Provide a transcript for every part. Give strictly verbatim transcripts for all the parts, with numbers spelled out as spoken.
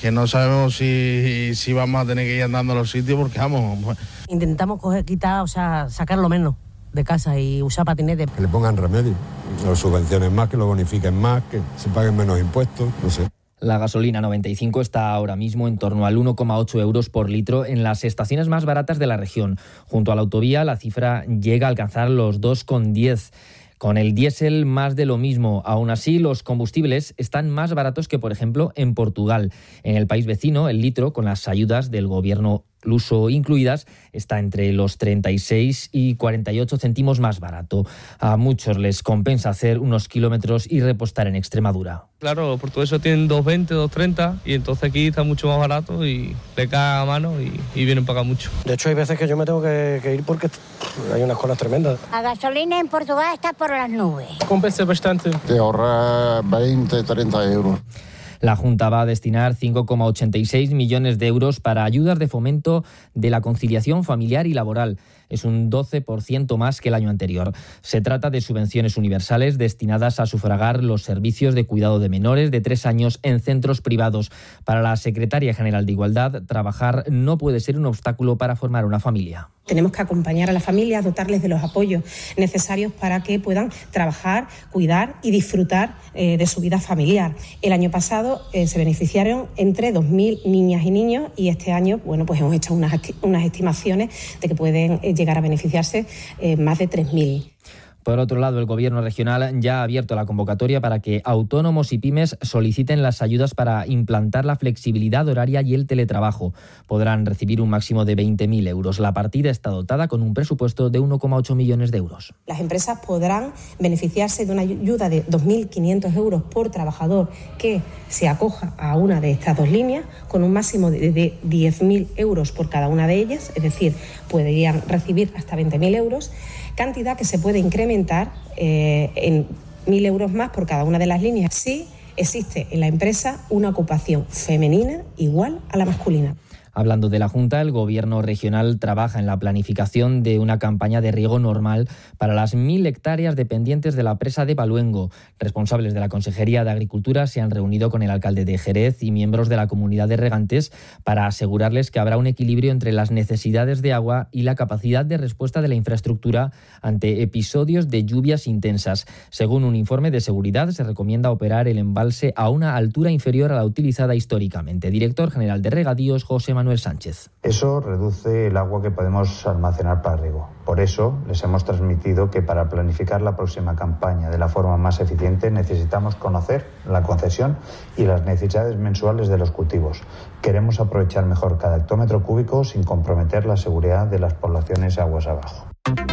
que no sabemos si, si vamos a tener que ir andando a los sitios porque vamos... Intentamos coger, quitar, o sea, sacar lo menos de casa y usar patinete. Que le pongan remedio, lo subvencionen más, que lo bonifiquen más, que se paguen menos impuestos, no sé. La gasolina noventa y cinco está ahora mismo en torno al uno coma ocho euros por litro en las estaciones más baratas de la región. Junto a la autovía, la cifra llega a alcanzar los dos coma diez. Con el diésel más de lo mismo. Aún así, los combustibles están más baratos que, por ejemplo, en Portugal. En el país vecino, el litro, con las ayudas del gobierno luso incluidas, está entre los treinta y seis y cuarenta y ocho céntimos más barato. A muchos les compensa hacer unos kilómetros y repostar en Extremadura. Claro, los portugueses tienen dos veinte, dos treinta y entonces aquí está mucho más barato y le cae a mano y, y vienen para acá mucho. De hecho, hay veces que yo me tengo que, que ir porque hay unas colas tremendas. La gasolina en Portugal está por las nubes. Compensa bastante. Te ahorra veinte, treinta euros. La Junta va a destinar cinco coma ochenta y seis millones de euros para ayudas de fomento de la conciliación familiar y laboral. Es un doce por ciento más que el año anterior. Se trata de subvenciones universales destinadas a sufragar los servicios de cuidado de menores de tres años en centros privados. Para la Secretaria General de Igualdad, trabajar no puede ser un obstáculo para formar una familia. Tenemos que acompañar a las familias, dotarles de los apoyos necesarios para que puedan trabajar, cuidar y disfrutar eh, de su vida familiar. El año pasado eh, se beneficiaron entre dos mil niñas y niños y este año, bueno, pues hemos hecho unas, unas estimaciones de que pueden eh, llegar a beneficiarse eh, más de tres mil. Por otro lado, el Gobierno regional ya ha abierto la convocatoria para que autónomos y pymes soliciten las ayudas para implantar la flexibilidad horaria y el teletrabajo. Podrán recibir un máximo de veinte mil euros. La partida está dotada con un presupuesto de uno coma ocho millones de euros. Las empresas podrán beneficiarse de una ayuda de dos mil quinientos euros por trabajador que se acoja a una de estas dos líneas, con un máximo de diez mil euros por cada una de ellas, es decir, podrían recibir hasta veinte mil euros, cantidad que se puede incrementar eh, en mil euros más por cada una de las líneas si existe en la empresa una ocupación femenina igual a la masculina. Hablando de la Junta, el Gobierno regional trabaja en la planificación de una campaña de riego normal para las mil hectáreas dependientes de la presa de Baluengo. Responsables de la Consejería de Agricultura se han reunido con el alcalde de Jerez y miembros de la comunidad de regantes para asegurarles que habrá un equilibrio entre las necesidades de agua y la capacidad de respuesta de la infraestructura ante episodios de lluvias intensas. Según un informe de seguridad, se recomienda operar el embalse a una altura inferior a la utilizada históricamente. Director General de Regadíos, José Manuel Sánchez. Eso reduce el agua que podemos almacenar para riego. Por eso les hemos transmitido que para planificar la próxima campaña de la forma más eficiente necesitamos conocer la concesión y las necesidades mensuales de los cultivos. Queremos aprovechar mejor cada hectómetro cúbico sin comprometer la seguridad de las poblaciones aguas abajo.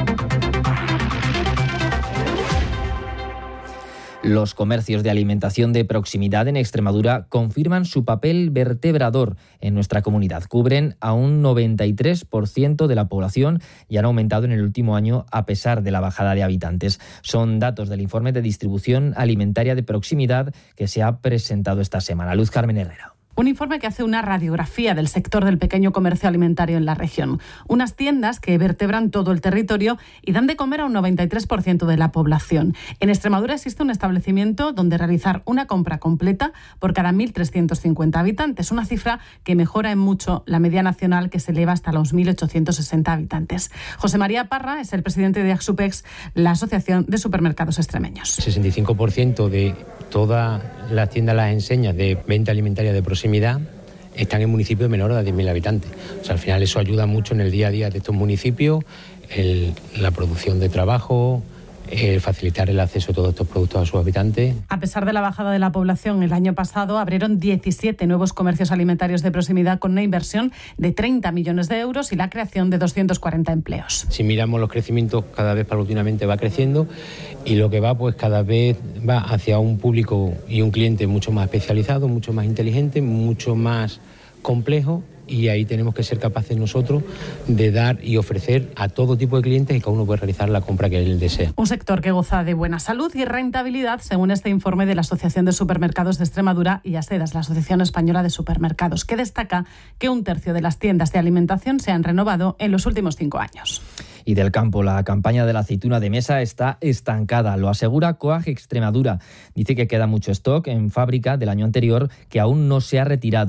Los comercios de alimentación de proximidad en Extremadura confirman su papel vertebrador en nuestra comunidad. Cubren a un noventa y tres por ciento de la población y han aumentado en el último año a pesar de la bajada de habitantes. Son datos del informe de distribución alimentaria de proximidad que se ha presentado esta semana. Luz Carmen Herrera. Un informe que hace una radiografía del sector del pequeño comercio alimentario en la región. Unas tiendas que vertebran todo el territorio y dan de comer a un noventa y tres por ciento de la población. En Extremadura existe un establecimiento donde realizar una compra completa por cada mil trescientos cincuenta habitantes, una cifra que mejora en mucho la media nacional, que se eleva hasta los mil ochocientos sesenta habitantes. José María Parra es el presidente de Axupex, la Asociación de Supermercados Extremeños. sesenta y cinco por ciento de todas las tiendas, las enseñas de venta alimentaria de proximidad están en municipios menores de diez mil habitantes. O sea, al final eso ayuda mucho en el día a día de estos municipios, el, la producción de trabajo, el facilitar el acceso a todos estos productos a sus habitantes. A pesar de la bajada de la población, el año pasado abrieron diecisiete nuevos comercios alimentarios de proximidad con una inversión de treinta millones de euros y la creación de doscientos cuarenta empleos. Si miramos los crecimientos, cada vez paulatinamente va creciendo y lo que va, pues cada vez va hacia un público y un cliente mucho más especializado, mucho más inteligente, mucho más complejo. Y ahí tenemos que ser capaces nosotros de dar y ofrecer a todo tipo de clientes y cada uno puede realizar la compra que él desea. Un sector que goza de buena salud y rentabilidad, según este informe de la Asociación de Supermercados de Extremadura y ASEDAS, la Asociación Española de Supermercados, que destaca que un tercio de las tiendas de alimentación se han renovado en los últimos cinco años. Y del campo, la campaña de la aceituna de mesa está estancada, lo asegura Coag Extremadura. Dice que queda mucho stock en fábrica del año anterior que aún no se ha retirado.